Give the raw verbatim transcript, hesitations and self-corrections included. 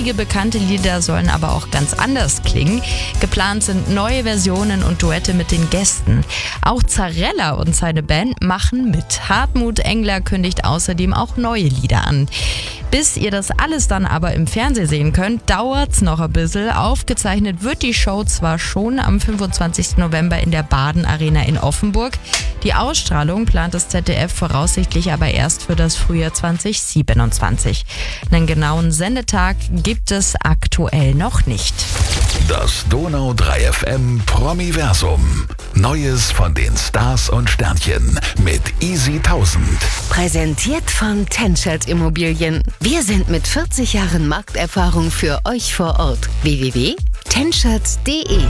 Einige bekannte Lieder sollen aber auch ganz anders klingen. Geplant sind neue Versionen und Duette mit den Gästen. Auch Zarella und seine Band machen mit. Hartmut Engler kündigt außerdem auch neue Lieder an. Bis ihr das alles dann aber im Fernsehen sehen könnt, dauert's noch ein bisschen. Aufgezeichnet wird die Show zwar schon am fünfundzwanzigsten November in der Baden Arena in Offenburg. Die Ausstrahlung plant das Z D F voraussichtlich aber erst für das Frühjahr zwanzig siebenundzwanzig. Einen genauen Sendetag gibt es aktuell noch nicht. Das Donau drei F M Promiversum. Neues von den Stars und Sternchen mit Easy tausend. Präsentiert von Tenschert Immobilien. Wir sind mit vierzig Jahren Markterfahrung für euch vor Ort. w w w punkt tenschert punkt de